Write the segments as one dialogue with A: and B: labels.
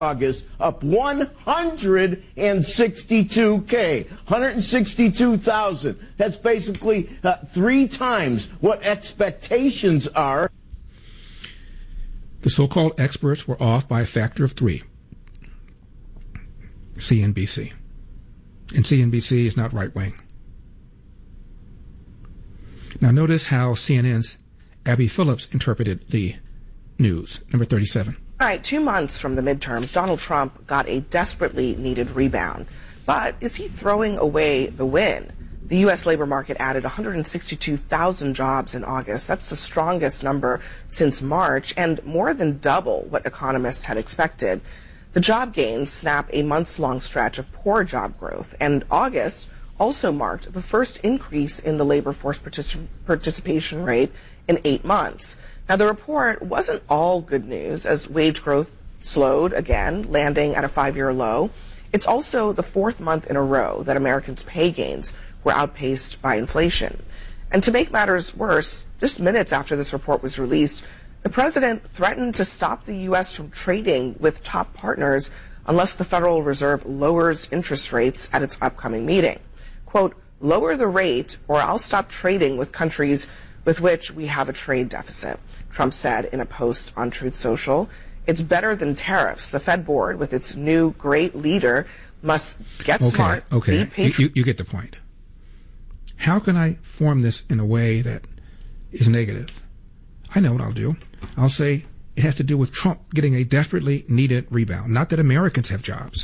A: August, up 162K, 162,000. That's basically 3 times what expectations are.
B: The so-called experts were off by a factor of 3. CNBC. And CNBC is not right-wing. Now notice how CNN's Abby Phillips interpreted the news. Number 37.
C: All right, 2 months from the midterms, Donald Trump got a desperately needed rebound. But is he throwing away the win? The U.S. labor market added 162,000 jobs in August. That's the strongest number since March and more than double what economists had expected. The job gains snap a months-long stretch of poor job growth, and August also marked the first increase in the labor force participation rate in 8 months. Now, the report wasn't all good news as wage growth slowed again, landing at a 5-year low. It's also the 4th month in a row that Americans' pay gains were outpaced by inflation. And to make matters worse, just minutes after this report was released, the president threatened to stop the U.S. from trading with top partners unless the Federal Reserve lowers interest rates at its upcoming meeting. Quote, lower the rate or I'll stop trading with countries with which we have a trade deficit, Trump said in a post on Truth Social. It's better than tariffs. The Fed board, with its new great leader, must get smart.
B: Okay, you get the point. How can I form this in a way that is negative? I know what I'll do. I'll say it has to do with Trump getting a desperately needed rebound. Not that Americans have jobs.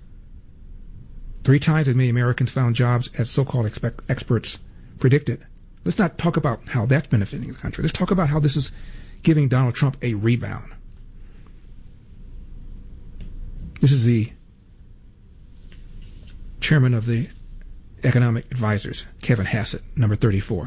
B: 3 times as many Americans found jobs as so-called experts predicted. Let's not talk about how that's benefiting the country. Let's talk about how this is giving Donald Trump a rebound. This is the chairman of the Economic Advisors, Kevin Hassett, number 34.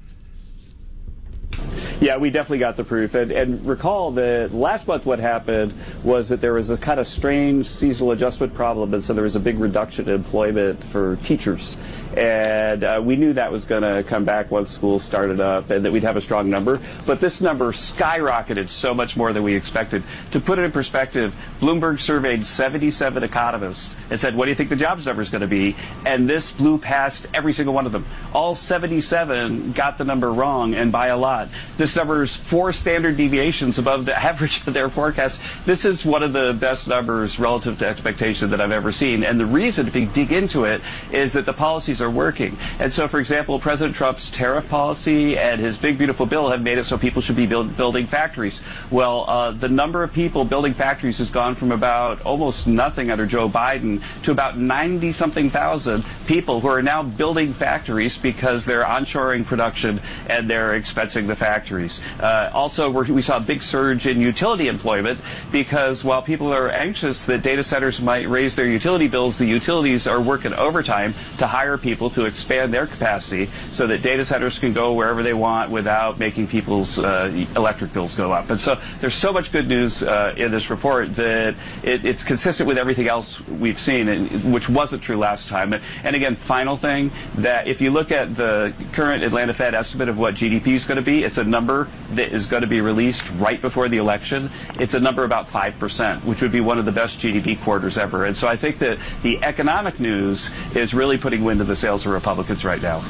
D: Yeah, we definitely got the proof. And recall that last month what happened was that there was a kind of strange seasonal adjustment problem, and so there was a big reduction in employment for teachers. And we knew that was going to come back once school started up and that we'd have a strong number. But this number skyrocketed so much more than we expected. To put it in perspective, Bloomberg surveyed 77 economists and said, what do you think the jobs number is going to be? And this blew past every single one of them. All 77 got the number wrong, and by a lot. This number is 4 standard deviations above the average of their forecast. This is one of the best numbers relative to expectation that I've ever seen. And the reason, if you dig into it, is that the policies are working. And so, for example, President Trump's tariff policy and his big, beautiful bill have made it so people should be building factories. Well, the number of people building factories has gone from about almost nothing under Joe Biden to about 90-something thousand people who are now building factories because they're onshoring production and they're expensing the factories. Also, we saw a big surge in utility employment because while people are anxious that data centers might raise their utility bills, the utilities are working overtime to hire people to expand their capacity so that data centers can go wherever they want without making people's electric bills go up. And so there's so much good news in this report that it's consistent with everything else we've seen, which wasn't true last time. And again, final thing, that if you look at the current Atlanta Fed estimate of what GDP is going to be, it's a number that is going to be released right before the election. It's a number about 5%, which would be one of the best GDP quarters ever. And so I think that the economic news is really putting wind to the sails of Republicans right now.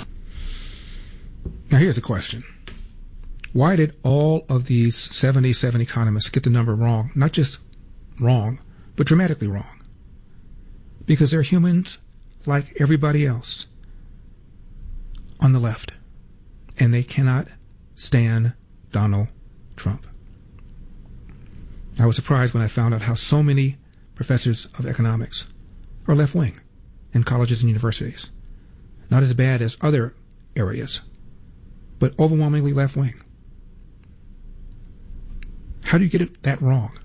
B: Now here's the question. Why did all of these 77 economists get the number wrong? Not just wrong, but dramatically wrong. Because they're humans like everybody else on the left. And they cannot stand Donald Trump. I was surprised when I found out how so many professors of economics are left-wing in colleges and universities. Not as bad as other areas, but overwhelmingly left-wing. How do you get it that wrong?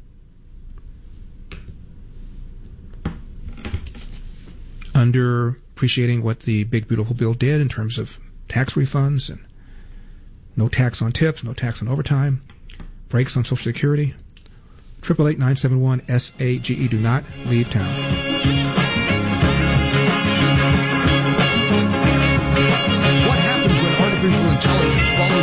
B: Underappreciating what the big, beautiful bill did in terms of tax refunds and no tax on tips, no tax on overtime, breaks on Social Security. 888-971-SAGE. Do not leave town.
E: What happens when artificial intelligence follows our instructions?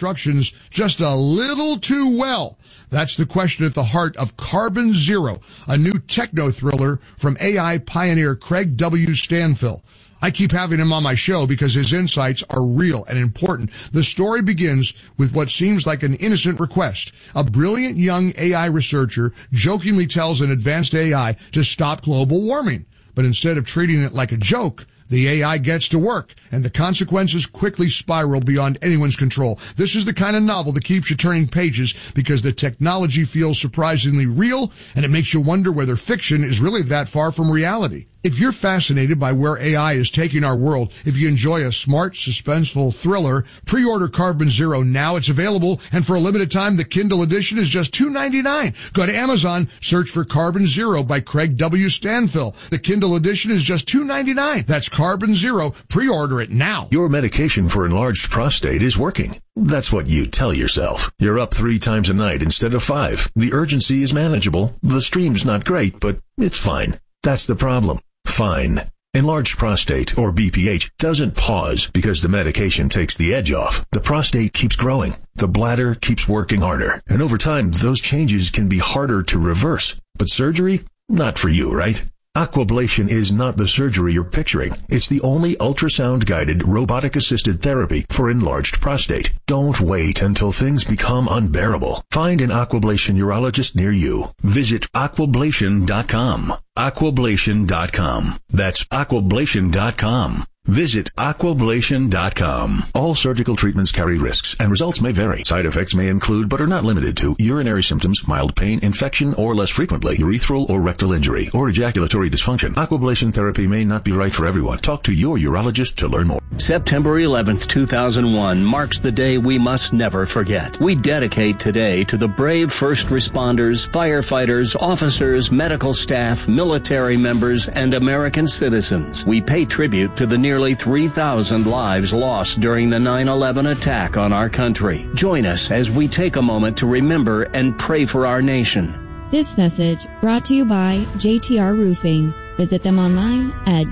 E: instructions just a little too well? That's the question at the heart of Carbon Zero, a new techno thriller from AI pioneer Craig W. Stanfill. I keep having him on my show because his insights are real and important. The story begins with what seems like an innocent request. A brilliant young AI researcher jokingly tells an advanced AI to stop global warming. But instead of treating it like a joke, the AI gets to work, and the consequences quickly spiral beyond anyone's control. This is the kind of novel that keeps you turning pages because the technology feels surprisingly real, and it makes you wonder whether fiction is really that far from reality. If you're fascinated by where AI is taking our world, if you enjoy a smart, suspenseful thriller, pre-order Carbon Zero now. It's available, and for a limited time, the Kindle edition is just $2.99. Go to Amazon, search for Carbon Zero by Craig W. Stanfill. The Kindle edition is just $2.99. That's Carbon Zero. Pre-order it now.
F: Your medication for enlarged prostate is working. That's what you tell yourself. You're up 3 times a night instead of 5. The urgency is manageable. The stream's not great, but it's fine. That's the problem. Fine. Enlarged prostate, or BPH, doesn't pause because the medication takes the edge off. The prostate keeps growing. The bladder keeps working harder. And over time, those changes can be harder to reverse. But surgery? Not for you, right? Aquablation is not the surgery you're picturing. It's the only ultrasound-guided, robotic-assisted therapy for enlarged prostate. Don't wait until things become unbearable. Find an Aquablation urologist near you. Visit aquablation.com. Aquablation.com. That's aquablation.com. Visit aquablation.com. All surgical treatments carry risks, and results may vary. Side effects may include, but are not limited to, urinary symptoms, mild pain, infection, or less frequently, urethral or rectal injury, or ejaculatory dysfunction. Aquablation therapy may not be right for everyone. Talk to your urologist to learn more.
G: September 11th, 2001 marks the day we must never forget. We dedicate today to the brave first responders, firefighters, officers, medical staff, military members, and American citizens. We pay tribute to the nearly 3,000 lives lost during the 9/11 attack on our country. Join us as we take a moment to remember and pray for our nation.
H: This message brought to you by JTR Roofing. Visit them online at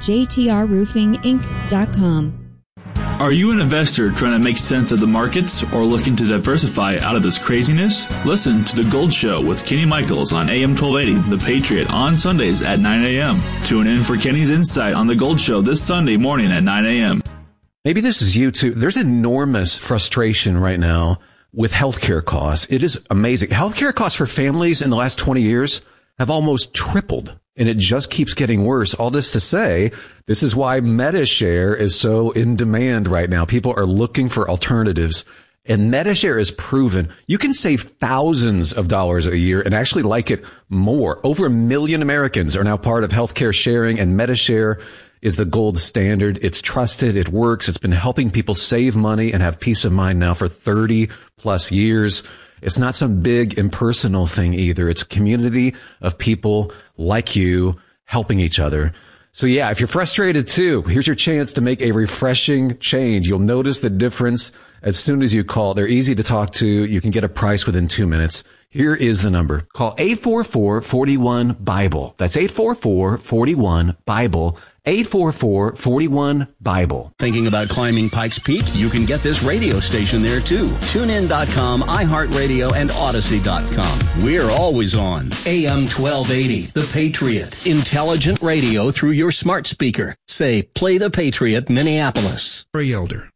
H: jtrroofinginc.com.
I: Are you an investor trying to make sense of the markets or looking to diversify out of this craziness? Listen to The Gold Show with Kenny Michaels on AM 1280, The Patriot, on Sundays at 9 a.m. Tune in for Kenny's insight on The Gold Show this Sunday morning at 9 a.m.
J: Maybe this is you too. There's enormous frustration right now with healthcare costs. It is amazing. Healthcare costs for families in the last 20 years have almost tripled. And it just keeps getting worse. All this to say, this is why MediShare is so in demand right now. People are looking for alternatives. And MediShare is proven you can save thousands of dollars a year and actually like it more. Over 1 million Americans are now part of healthcare sharing, and MediShare is the gold standard. It's trusted. It works. It's been helping people save money and have peace of mind now for 30 plus years. It's not some big impersonal thing either. It's a community of people like you helping each other. So yeah, if you're frustrated too, here's your chance to make a refreshing change. You'll notice the difference as soon as you call. They're easy to talk to. You can get a price within 2 minutes. Here is the number. Call 844-41-BIBLE. That's 844-41-BIBLE. 844-41-BIBLE.
G: Thinking about climbing Pikes Peak? You can get this radio station there too. TuneIn.com, iHeartRadio, and Odyssey.com. We're always on. AM 1280, The Patriot. Intelligent radio through your smart speaker. Say, play The Patriot, Minneapolis.
B: Ray Elder.